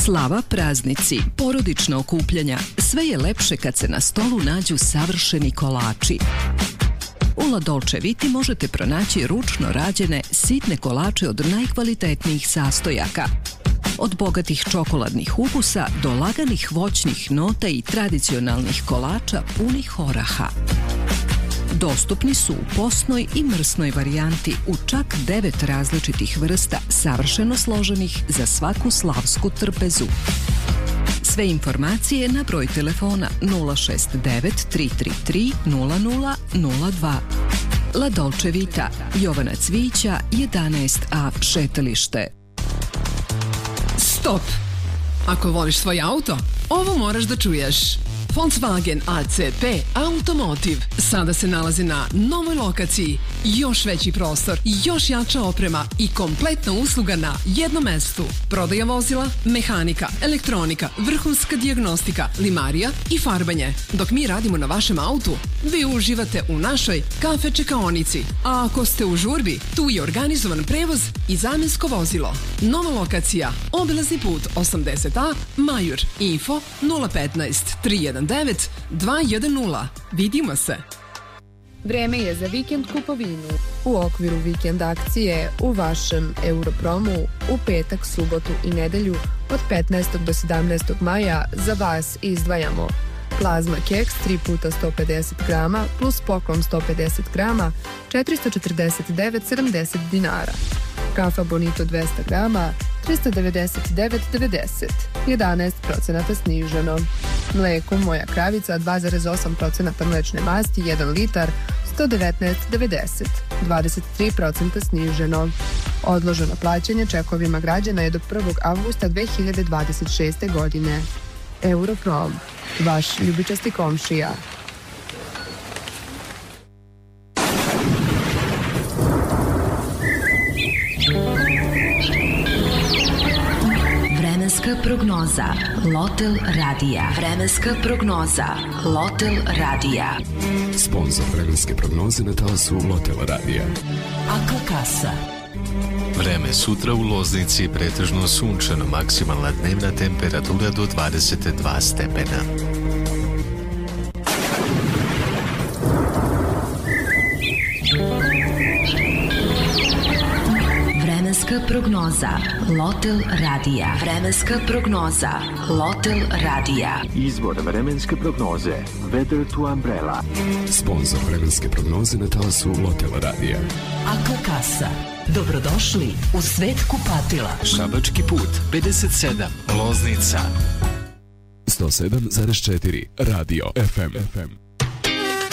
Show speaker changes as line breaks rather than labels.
Slava, praznici, porodična okupljanja, sve je lepše kad se na stolu nađu savršeni kolači. U La Dolce Viti možete pronaći ručno rađene sitne kolače od najkvalitetnijih sastojaka. Od bogatih čokoladnih ukusa do laganih voćnih nota i tradicionalnih kolača punih oraha. Dostupni su u posnoj i mrsnoj varijanti u čak 9 različitih vrsta, savršeno složenih za svaku slavsku trpezu. Sve informacije na broj telefona 069 333 0002. La Dolce Vita, Jovana Cvića, 11A šetalište.
Stop! Ako voliš svoj auto, ovo moraš da čuješ. Volkswagen ACP Automotive sada se nalazi na novoj lokaciji. Još veći prostor, još jača oprema i kompletna usluga na jednom mestu. Prodaja vozila, mehanika, elektronika, vrhunska dijagnostika, limarija i farbanje. Dok mi radimo na vašem autu, vi uživate u našoj kafe čekaonici. A ako ste u žurbi, tu je organizovan prevoz i zamjensko vozilo. Nova lokacija, obilazni put 80A, Majur, info 015 319 210. Vidimo se.
Vreme je za vikend kupovinu. U okviru vikend akcije u vašem Europromu u petak, subotu i nedelju od 15. do 17. maja za vas izdvajamo plazma keks 3 puta 150 grama plus poklon 150 grama 449,70 dinara. Kafa Bonito 200 grama 399,90, 11% sniženo. Mleko Moja kravica 2,8% mlečne masti 1 litar 119,90, 23% sniženo. Odloženo plaćanje čekovima građana je do 1. avgusta 2026. godine. Europrom, vaš ljubičasti komšija.
Vremenska prognoza Lotel Radija. Vremenska prognoza Lotel Radija.
Sponzor vremenske prognoze na talasu Lotel Radija.
Akla kasa.
Vreme sutra u Loznici pretežno sunčano, maksimalna dnevna temperatura do 22 stepena.
Vremenska prognoza Lotel Radija. Vremenska prognoza Lotel Radija.
Izvor vremenske prognoze Weather to Umbrella.
Sponzor vremenske prognoze na talasu Lotel Radija.
Akla kasa. Dobrodošli u svet kupatila.
Šabački put 57, Loznica
107,4 Radio FM.